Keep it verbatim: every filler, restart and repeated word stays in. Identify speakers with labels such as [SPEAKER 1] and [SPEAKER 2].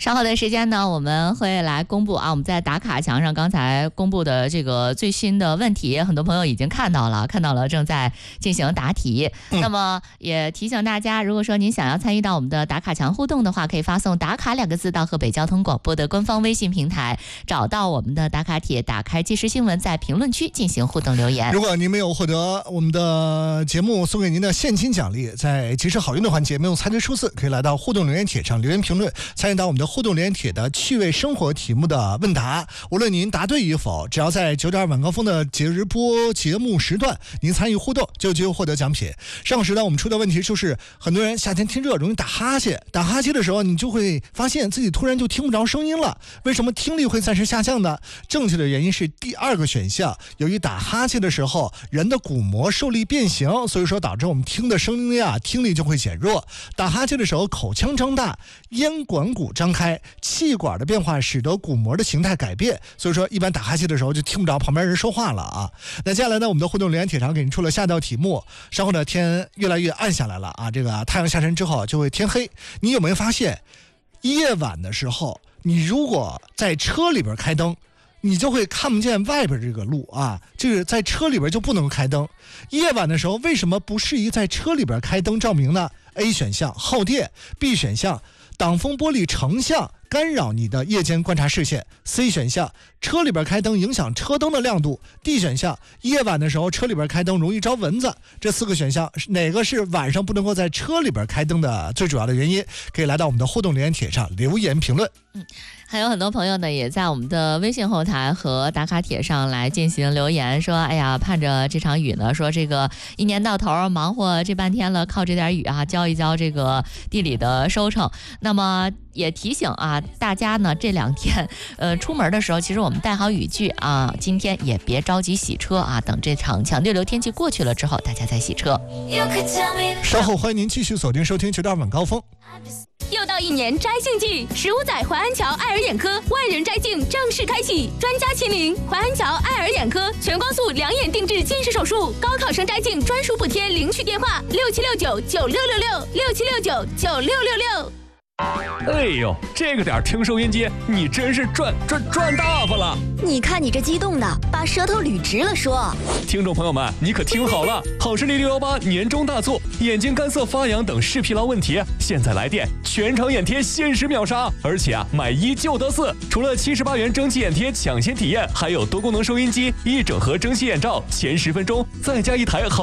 [SPEAKER 1] 稍后的时间呢，我们会来公布啊，我们在打卡墙上刚才公布的这个最新的问题，很多朋友已经看到了，看到了正在进行答题。嗯、那么也提醒大家，如果说您想要参与到我们的打卡墙互动的话，可以发送打卡两个字到河北交通广播的官方微信平台，找到我们的打卡帖，打开即时新闻，在评论区进行互动留言。
[SPEAKER 2] 如果您没有获得我们的节目送给您的现金奖励，在即时好运的环节没有猜对数字，可以来到互动留言帖上留言评论，参与到我们的互动留言帖的趣味生活题目的问答。无论您答对与否，只要在九点晚高峰的节日播节目时段您参与互动，就有机会获得奖品。上个时段我们出的问题就是，很多人夏天天热容易打哈欠，打哈欠的时候你就会发现自己突然就听不着声音了，为什么听力会暂时下降呢？正确的原因是第二个选项，由于打哈欠的时候人的鼓膜受力变形，所以说导致我们听的声音啊听力就会减弱。打哈欠的时候口腔张大，咽管骨张开，气管的变化使得鼓膜的形态改变，所以说一般打哈欠的时候就听不着旁边人说话了啊。那接下来呢，我们的互动留言帖上给您出了下道题目。稍后呢天越来越暗下来了啊，这个太阳下山之后就会天黑。你有没有发现夜晚的时候，你如果在车里边开灯，你就会看不见外边这个路啊，这个在车里边就不能开灯。夜晚的时候为什么不适宜在车里边开灯照明呢？ A 选项耗电， B 选项挡风玻璃成像干扰你的夜间观察视线， C 选项车里边开灯影响车灯的亮度， D 选项夜晚的时候车里边开灯容易招蚊子。这四个选项哪个是晚上不能够在车里边开灯的最主要的原因？可以来到我们的互动留言帖上留言评论。
[SPEAKER 1] 嗯，还有很多朋友呢也在我们的微信后台和打卡帖上来进行留言，说哎呀盼着这场雨呢，说这个一年到头忙活这半天了，靠这点雨啊浇一浇这个地里的收成。那么也提醒啊大家呢，这两天呃出门的时候其实我们带好雨具啊，今天也别着急洗车啊，等这场强对流天气过去了之后大家再洗车。
[SPEAKER 2] 稍后欢迎您继续锁定收听九点晚高峰。
[SPEAKER 3] 又到一年摘镜季，十五载淮安桥爱尔眼科万人摘镜正式开启，专家亲临淮安桥爱尔眼科，全光速两眼定制近视手术，高考生摘镜专属补贴，领取电话六七六九九六六六六七六九九六六六。
[SPEAKER 4] 哎呦，这个点听收音机，你真是赚赚赚大发了！
[SPEAKER 5] 你看你这激动的，把舌头捋直了说。
[SPEAKER 4] 听众朋友们，你可听好了，好视力六一八年终大促，眼睛干涩发痒等视疲劳问题，现在来电全场眼贴限时秒杀，而且啊买一就得四。除了七十八元蒸汽眼贴抢先体验，还有多功能收音机、一整盒蒸汽眼罩，前十分钟再加一台好。